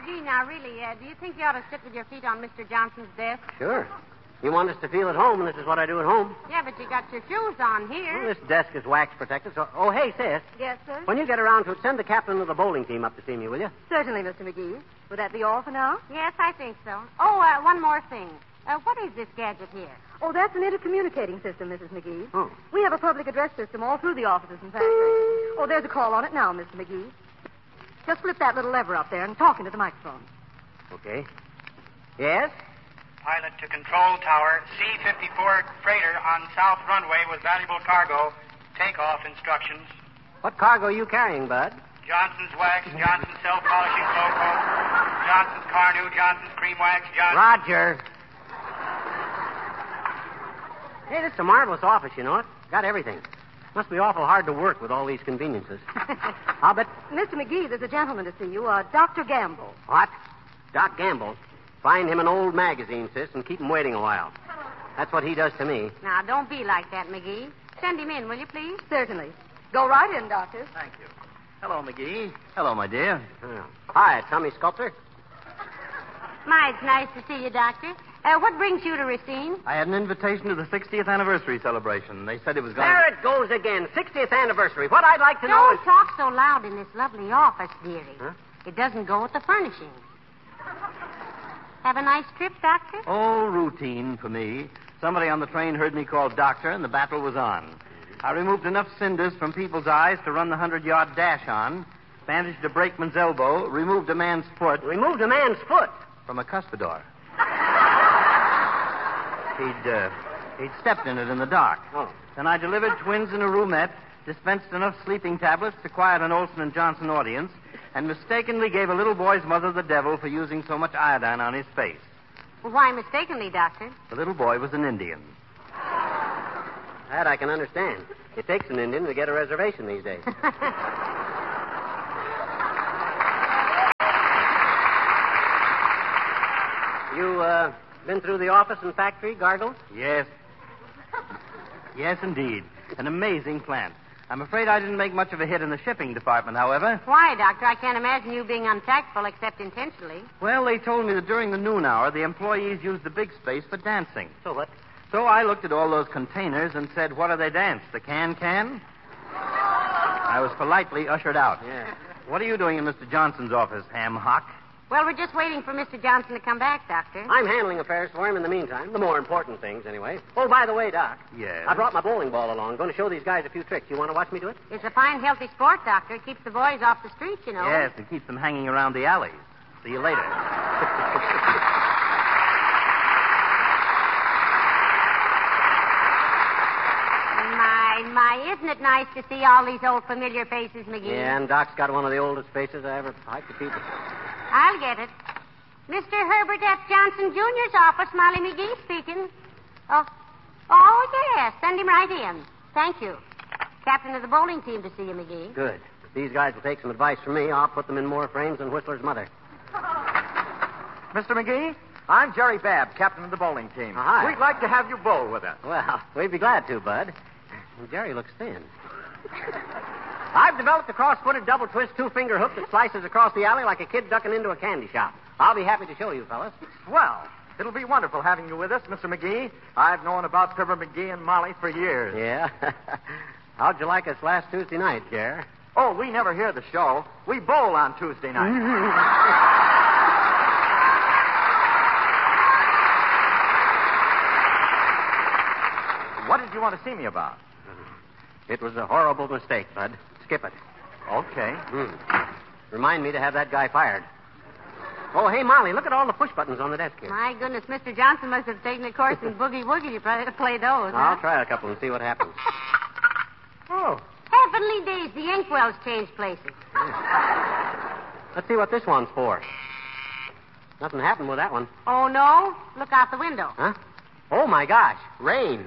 McGee, now really, do you think you ought to sit with your feet on Mr. Johnson's desk? Sure. You want us to feel at home, and this is what I do at home. Yeah, but you got your shoes on here. Well, this desk is wax protected, so... Oh, hey, sis. Yes, sir? When you get around to it, send the captain of the bowling team up to see me, will you? Certainly, Mr. McGee. Would that be all for now? Yes, I think so. Oh, one more thing. What is this gadget here? Oh, that's an intercommunicating system, Mrs. McGee. Oh. We have a public address system all through the offices and factories. Oh, there's a call on it now, Mr. McGee. Just flip that little lever up there and talk into the microphone. Okay. Yes? Pilot to control tower, C-54 freighter on south runway with valuable cargo. Takeoff instructions. What cargo are you carrying, Bud? Johnson's wax, Johnson's self-polishing cocoa, Johnson's Carnu, Johnson's cream wax, Johnson's... Roger. Hey, this is a marvelous office, you know it. Got everything. Must be awful hard to work with all these conveniences. I'll bet... Mr. McGee, there's a gentleman to see you, Dr. Gamble. What? Doc Gamble. Find him an old magazine, sis, and keep him waiting a while. That's what he does to me. Now, don't be like that, McGee. Send him in, will you, please? Certainly. Go right in, Doctor. Thank you. Hello, McGee. Hello, my dear. Oh. Hi, Tommy Sculptor. My, it's nice to see you, Doctor. What brings you to Racine? I had an invitation to the 60th anniversary celebration. They said it was going There it goes again. 60th anniversary. What I'd like to know Don't is... talk so loud in this lovely office, dearie. Huh? It doesn't go with the furnishings. Have a nice trip, Doctor? Oh, routine for me. Somebody on the train heard me call doctor, and the battle was on. I removed enough cinders from people's eyes to run the 100-yard dash on, bandaged a brakeman's elbow, removed a man's foot... Removed a man's foot? From a cuspidor. He'd stepped in it in the dark. Oh. Then I delivered twins in a roomette, dispensed enough sleeping tablets to quiet an Olson and Johnson audience, and mistakenly gave a little boy's mother the devil for using so much iodine on his face. Well, why mistakenly, Doctor? The little boy was an Indian. That I can understand. It takes an Indian to get a reservation these days. You, been through the office and factory, Gargle? Yes. Yes, indeed. An amazing plant. I'm afraid I didn't make much of a hit in the shipping department, however. Why, Doctor? I can't imagine you being untactful except intentionally. Well, they told me that during the noon hour, the employees used the big space for dancing. So what? So I looked at all those containers and said, what do they dance? The can? I was politely ushered out. Yeah. What are you doing in Mr. Johnson's office, ham hock? Well, we're just waiting for Mr. Johnson to come back, Doctor. I'm handling affairs for him in the meantime. The more important things, anyway. Oh, by the way, Doc. Yes? I brought my bowling ball along. Going to show these guys a few tricks. You want to watch me do it? It's a fine, healthy sport, Doctor. It keeps the boys off the streets, you know. Yes, it keeps them hanging around the alleys. See you later. My, isn't it nice to see all these old familiar faces, McGee? Yeah, and Doc's got one of the oldest faces I ever hiked to people. I'll get it. Mr. Herbert F. Johnson Jr.'s office, Molly McGee speaking. Oh, yes. Send him right in. Thank you. Captain of the bowling team to see you, McGee. Good. If these guys will take some advice from me, I'll put them in more frames than Whistler's mother. Mr. McGee, I'm Jerry Babb, captain of the bowling team. Hi. We'd like to have you bowl with us. Well, we'd be glad to, Bud. Jerry looks thin. I've developed a cross-footed double twist two-finger hook that slices across the alley like a kid ducking into a candy shop. I'll be happy to show you, fellas. Well, it'll be wonderful having you with us, Mr. McGee. I've known about Fibber McGee and Molly for years. Yeah? How'd you like us last Tuesday night, Jer? Oh, we never hear the show. We bowl on Tuesday night. What did you want to see me about? It was a horrible mistake, Bud. Skip it. Okay. Remind me to have that guy fired. Oh, hey, Molly, look at all the push buttons on the desk here. My goodness, Mr. Johnson must have taken a course in boogie-woogie to play those. I'll try a couple and see what happens. Oh. Heavenly days, the inkwells changed places. Let's see what this one's for. Nothing happened with that one. Oh, no? Look out the window. Huh? Oh, my gosh. Rain.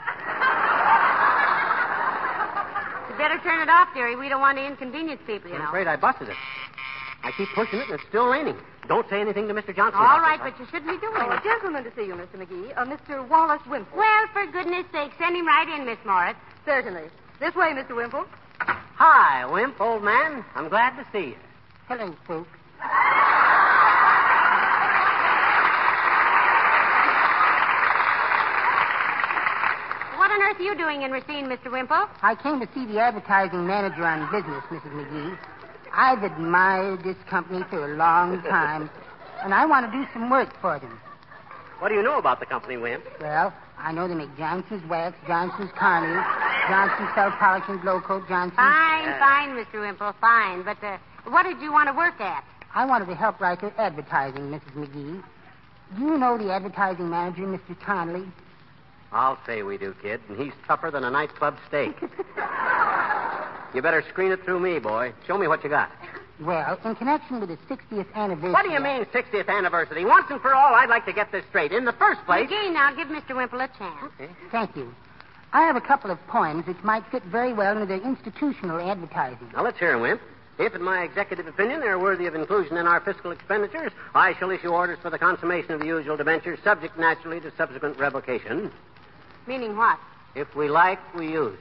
You better turn it off, dearie. We don't want to inconvenience people, you know. I'm afraid I busted it. I keep pushing it, and it's still raining. Don't say anything to Mr. Johnson. All right, but you shouldn't be doing A it. gentleman to see you, Mr. McGee. Mr. Wallace Wimple. Well, for goodness sake, send him right in, Miss Morris. Certainly. This way, Mr. Wimple. Hi, Wimp, old man. I'm glad to see you. Hello, folks. earth are you doing in Racine, Mr. Wimple? I came to see the advertising manager on business, Mrs. McGee. I've admired this company for a long time, and I want to do some work for them. What do you know about the company, Wimp? Well, I know they make Johnson's Wax, Johnson's Carney, Johnson's Self-Polishing Glow Coat, Johnson's... Fine, Mr. Wimple, fine. But what did you want to work at? I wanted to help write their advertising, Mrs. McGee. Do you know the advertising manager, Mr. Connolly? I'll say we do, kid, and he's tougher than a nightclub steak. You better screen it through me, boy. Show me what you got. Well, in connection with the 60th anniversary... What do you mean, 60th anniversary? Once and for all, I'd like to get this straight. In the first place... McGee, now give Mr. Wimple a chance. Okay. Thank you. I have a couple of poems which might fit very well into their institutional advertising. Now, let's hear 'em, Wimp. If, in my executive opinion, they're worthy of inclusion in our fiscal expenditures, I shall issue orders for the consummation of the usual debentures, subject naturally to subsequent revocation. Meaning what? If we like, we use.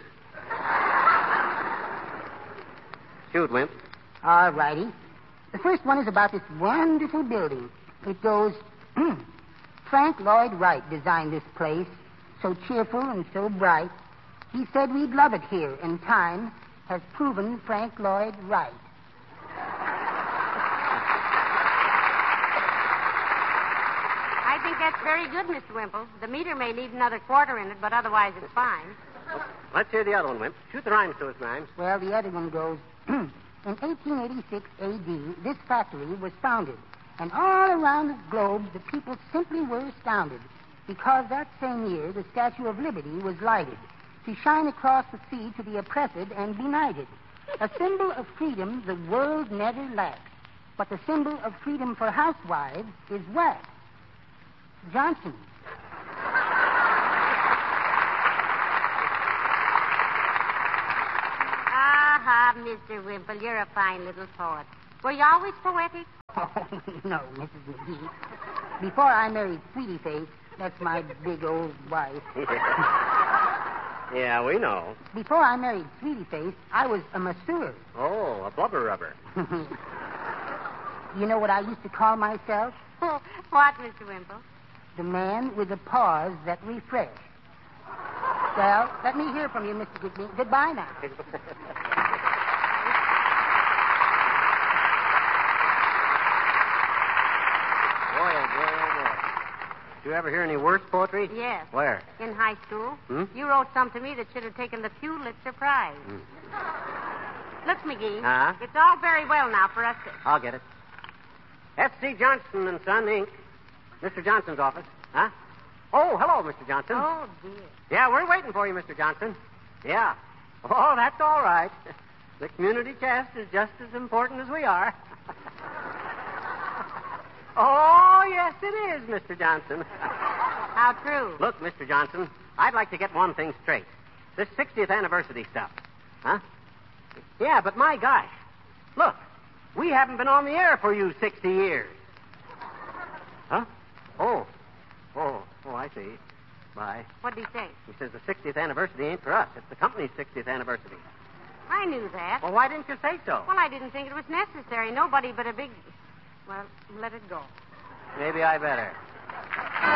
Shoot, Wimp. All righty. The first one is about this wonderful building. It goes, Frank Lloyd Wright designed this place, so cheerful and so bright. He said we'd love it here, and time has proven Frank Lloyd right. I think that's very good, Mr. Wimple. The meter may need another quarter in it, but otherwise it's fine. Let's hear the other one, Wimp. Shoot the rhymes to us, Grimes. Well, the other one goes, in 1886 A.D., this factory was founded, and all around the globe the people simply were astounded because that same year the Statue of Liberty was lighted to shine across the sea to the oppressed and benighted. A symbol of freedom the world never lacks, but the symbol of freedom for housewives is wax. Johnson. Aha, Mr. Wimple, you're a fine little poet. Were you always poetic? Oh, no, Mrs. McGee. Before I married Sweetie Face, that's my big old wife. Yeah, we know. Before I married Sweetie Face, I was a masseur. Oh, a blubber rubber. You know what I used to call myself? What, Mr. Wimple? The man with the paws that refresh. Well, let me hear from you, Mr. Goodby. Goodbye now. Did you ever hear any worse poetry? Yes. Where? In high school. Hmm? You wrote some to me that should have taken the Pulitzer Prize. Look, McGee. Huh? It's all very well now for us to... I'll get it. F.C. Johnson and Son, Inc. Mr. Johnson's office. Huh? Oh, hello, Mr. Johnson. Oh, dear. Yeah, we're waiting for you, Mr. Johnson. Yeah. Oh, that's all right. The community chest is just as important as we are. Oh, yes, it is, Mr. Johnson. How true. Look, Mr. Johnson, I'd like to get one thing straight. This 60th anniversary stuff. Huh? Yeah, but my gosh. Look, we haven't been on the air for you 60 years. Huh? Oh, I see. Bye. What'd he say? He says the 60th anniversary ain't for us. It's the company's 60th anniversary. I knew that. Well, why didn't you say so? Well, I didn't think it was necessary. Nobody but a big... Well, let it go. Maybe I better.